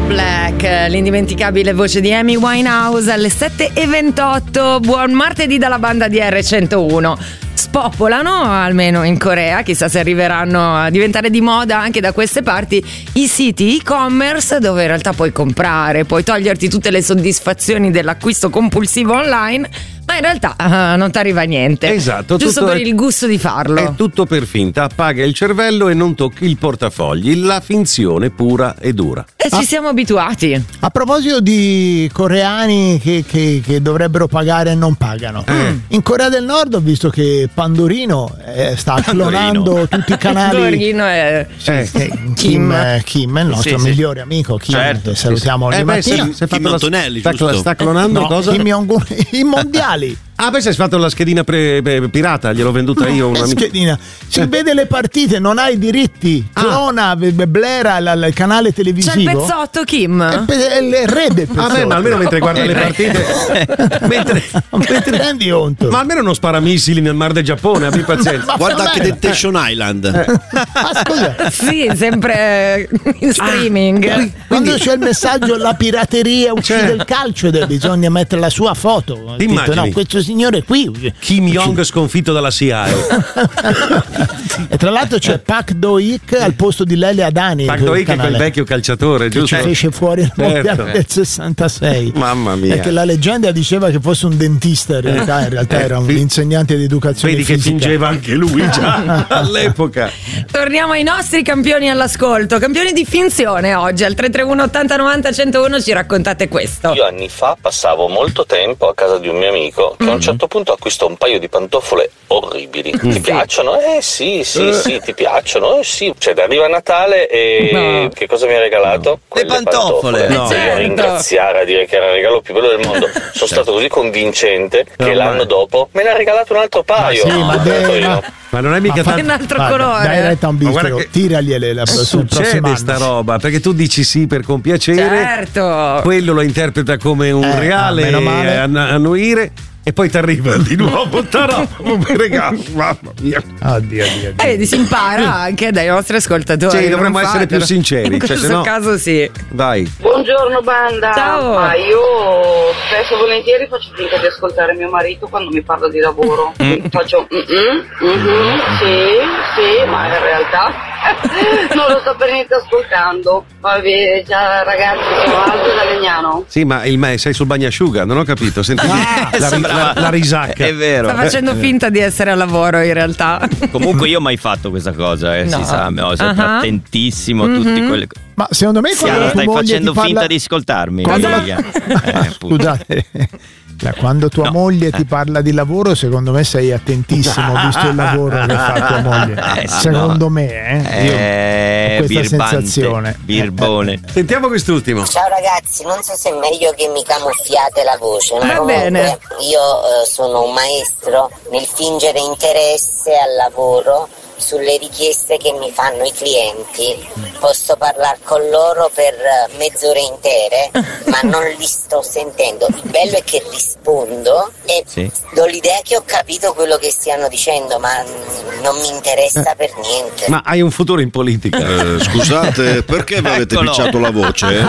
Black, l'indimenticabile voce di Amy Winehouse alle 7:28. Buon martedì dalla banda di R101. Spopolano, almeno in Corea, chissà se arriveranno a diventare di moda anche da queste parti, i siti e-commerce dove in realtà puoi comprare, puoi toglierti tutte le soddisfazioni dell'acquisto compulsivo online, ma in realtà non ti arriva niente. Esatto. Giusto per il gusto di farlo. È tutto per finta, appaga il cervello e non tocchi il portafogli, la finzione pura e dura. E ci siamo abituati. A proposito di coreani che dovrebbero pagare e non pagano, in Corea del Nord ho visto che Pandorino sta clonando tutti i canali. Pandorino è Kim è il nostro migliore amico Kim, certo, che salutiamo ogni mattina. Kim Antonelli, sta clonando cosa? Kim Jong-un, i mondiali. Ah, beh, sei fatto la schedina pirata, gliel'ho venduta io. Una schedina. Si vede le partite, non hai diritti. Clona, blera il canale televisivo. C'è il pezzotto, Kim. È il re del pezzotto. Vabbè, ma almeno mentre guarda le partite. mentre rendi conto. Ma almeno non spara missili nel mar del Giappone, abbi pazienza. Guarda anche Temptation Island. Ma scusa. Sì, sempre in streaming. Quando c'è il messaggio la pirateria uccide il calcio, bisogna mettere la sua foto. Ti immagini? No, questo signore qui Kim Jong sconfitto dalla CIA. E tra l'altro c'è Pak Do-ik al posto di Lele Adani. Pak Do-ik è quel vecchio calciatore, giusto? Che ci fece fuori il mondiale del 66. Mamma mia. E che la leggenda diceva che fosse un dentista, in realtà era un insegnante di educazione fisica. Vedi che fingeva anche lui già all'epoca. Torniamo ai nostri campioni all'ascolto, campioni di finzione oggi. Al 331 80 90 101 ci raccontate questo. Io anni fa passavo molto tempo a casa di un mio amico che a un certo punto acquistò un paio di pantofole orribili. Ti piacciono? Sì, ti piacciono? Sì. Cioè, arriva Natale e che cosa mi ha regalato? Le pantofole. No. Devo ringraziare, a dire che era il regalo più bello del mondo. Sono stato così convincente che l'anno dopo me ne ha regalato un altro paio. Ma non è mica tanto un altro colore. Dai retta a un bistro, tiragliele succede sta roba, perché tu dici sì per compiacere, certo, quello lo interpreta come un reale annuire e poi ti arriva di nuovo un regalo. Mamma mia. Oddio. Vedi, si impara anche dai nostri ascoltatori. Sì, dovremmo essere più sinceri. In questo caso sì. Vai. Buongiorno banda. Ciao. Ma io spesso e volentieri faccio finta di ascoltare mio marito quando mi parla di lavoro. Faccio sì, ma in realtà non lo sto per niente ascoltando. Vabbè, già ragazzi, sono alto da Legnano. Sì, ma sei sul bagnasciuga, non ho capito. Senti la risacca. È vero. Sta facendo finta di essere a lavoro in realtà. Comunque io ho mai fatto questa cosa, No. si sa, sono attentissimo a tutti quelle cose. Ma secondo me quando stai facendo ti finta di ascoltarmi. Scusate. Quando tua moglie ti parla di lavoro, secondo me sei attentissimo, visto il lavoro che fa tua moglie. Secondo me, io ho questa sensazione. Birbone. Sentiamo quest'ultimo. Ciao ragazzi, non so se è meglio che mi camuffiate la voce, ma Va comunque bene. Io sono un maestro nel fingere interesse al lavoro sulle richieste che mi fanno i clienti. Posso parlare con loro per mezz'ore intere, ma non li sto sentendo. Il bello è che rispondo e do l'idea che ho capito quello che stiano dicendo, ma non mi interessa per niente. Ma hai un futuro in politica? Scusate, perché mi avete picciato la voce?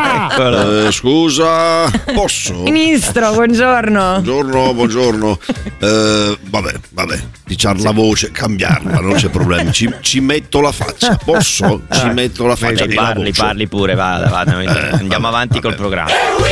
Scusa, posso? Ministro, buongiorno. Buongiorno. Vabbè, picciare la voce, cambiarla, non c'è problema. Ci metto la faccia, posso? Ci metto la faccia. Parli pure, vada. Andiamo avanti col programma.